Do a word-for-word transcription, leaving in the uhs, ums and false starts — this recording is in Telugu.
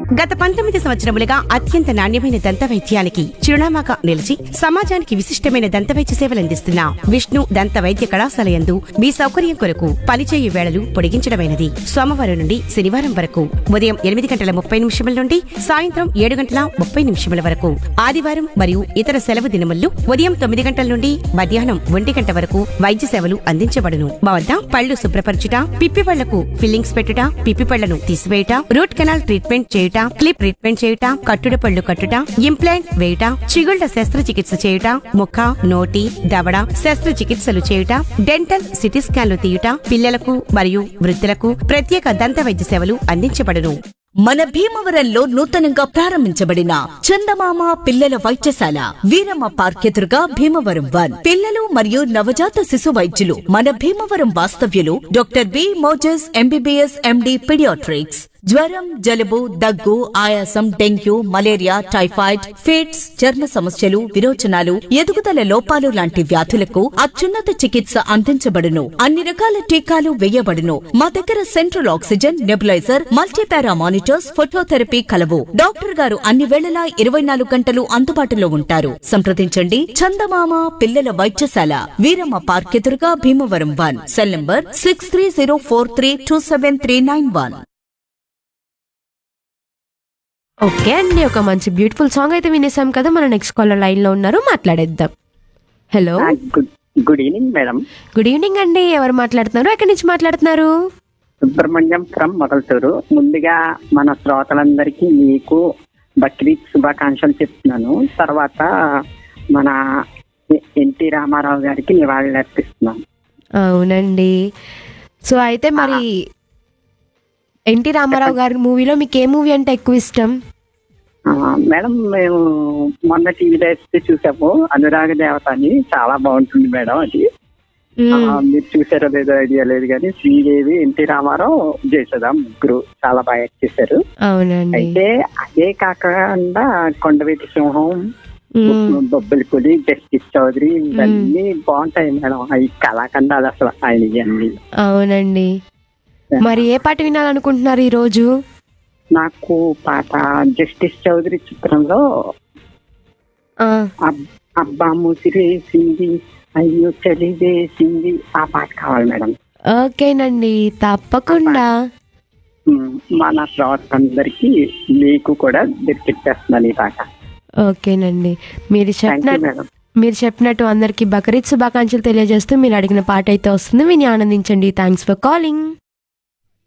గత పంతొమ్మిది సంవత్సరములుగా అత్యంత నాణ్యమైన దంత వైద్యానికి చిరునామాగా నిలిచి సమాజానికి విశిష్టమైన దంత వైద్య సేవలందిస్తున్న విష్ణు దంత వైద్య కళాశాల యందు మీ సౌకర్యం కొరకు పనిచేయు వేళలు పొడిగించడమైనది. సోమవారం నుండి శనివారం వరకు ఉదయం ఎనిమిది గంటల ముప్పై నిమిషముల నుండి సాయంత్రం ఏడు గంటల ముప్పై నిమిషముల వరకు, ఆదివారం మరియు ఇతర సెలవు దినముల్లో ఉదయం తొమ్మిది గంటల నుండి మధ్యాహ్నం ఒంటి గంట వరకు వైద్య సేవలు అందించబడును. మా వద్ద పళ్లు శుభ్రపరచుట, పిప్పి పళ్లకు ఫిల్లింగ్స్ పెట్టుట, పిప్పి పళ్లను తీసివేయుట, రూట్ కెనాల్ ట్రీట్మెంట్ చేయుట, క్లిప్ ట్రీట్మెంట్ చేయుట, కట్టుడు పళ్ళు కట్టుట, ఇంప్లాంట్ వేయుట, చిగుళ్ల శస్త్రచికిత్స చేయుట, ముఖ, నోటి, దవడ శస్త్రచికిత్సలు చేయుట, డెంటల్ సిటీ స్కాన్లు తీయుట, పిల్లలకు మరియు వృద్ధులకు ప్రత్యేక దంత వైద్య సేవలు అందించబడును. మన భీమవరంలో నూతనంగా ప్రారంభించబడిన చందమామ పిల్లల వైద్యశాల వీరమ్మ పార్క్ ఎదురుగా భీమవరం వన్ పిల్లలు మరియు నవజాత శిశు వైద్యులు మన భీమవరం వాస్తవ్యులు doctor B Moses MBBS MD paediatrics. జ్వరం, జలుబు, దగ్గు, ఆయాసం, డెంగ్యూ, మలేరియా, టైఫాయిడ్, ఫిట్స్, చర్మ సమస్యలు, విరోచనాలు, ఎదుగుదల లోపాలు లాంటి వ్యాధులకు అత్యున్నత చికిత్స అందించబడును. అన్ని రకాల టీకాలు వేయబడును. మా దగ్గర central oxygen, nebuliser, multipara monitors, phototherapy కలవు. డాక్టర్ గారు అన్ని వేళలా ఇరవై నాలుగు గంటలు అందుబాటులో ఉంటారు. సంప్రదించండి. చందమామ పిల్లల వైద్యశాల వీరమ్మ పార్క్ ఎదురుగా Bhimavaram one. Cell number six three zero four three two seven three nine one. Okay అండి, ఒక మంచి బ్యూటిఫుల్ సాంగ్ అయితే వినేసాం కదా. మన నెక్స్ట్ కాలర్ లైన్ లో ఉన్నారు, మాట్లాడేద్దాం. Hello, good evening madam. Good evening అండి. ఎవరు మాట్లాడుతున్నారు, ఎక్కడి నుంచి మాట్లాడుతున్నారు? సుబ్రహ్మణ్యం ఫ్రమ్ మొగల్తూరు. ముందుగా మన శ్రోతలందరికీ మీకు బక్రీద్ శుభాకాంక్షలు చెప్తున్నాను. తర్వాత మన ఎన్టీ రామారావు గారికి నివాళులు అర్పిస్తున్నాను. అవునండి. సో అయితే మరి ఎన్టీ రామారావు గారి మూవీలో మీకు ఏ మూవీ అంటే ఎక్కువ ఇష్టం? మేడం, మేము మొన్న టీవీలో వేస్తే చూసాము అనురాగ దేవత అని. చాలా బాగుంటుంది మేడం అది. మీరు చూసారో లేదో ఐడియా లేదు కానీ శ్రీదేవి, ఎన్టీ రామారావు, జయసుధ ముగ్గురు చాలా బాగా యాక్ట్ చేశారు. అవునండి. అయితే అదే కాకుండా కొండవీటి సింహం, బొబ్బిలి పులి, జస్టిస్ చౌదరి ఇవన్నీ బాగుంటాయి మేడం. అవి కళాఖండాలు అసలు ఆయన అన్ని. అవునండి. మరి ఏ పాట వినాలనుకుంటున్నారు ఈ రోజు? నాకు పాట జస్టిస్ చౌదరి చిత్రంలో అబ్బా ముసిరేసింది అయ్యో చలి వేసింది ఆ పాట కావాలి మేడం. ఓకేనండి, తప్పకుండా. మన శ్రోతలందరికీ మీకు కూడా దొరికిచ్చేస్తున్నాను ఈ పాట. ఓకేనండి. మీరు చెప్పినట్టు మీరు చెప్పినట్టు అందరికి బక్రీద్ శుభాకాంక్షలు తెలియజేస్తూ మీరు అడిగిన పాట అయితే వస్తుంది, విని ఆనందించండి. Thanks for calling.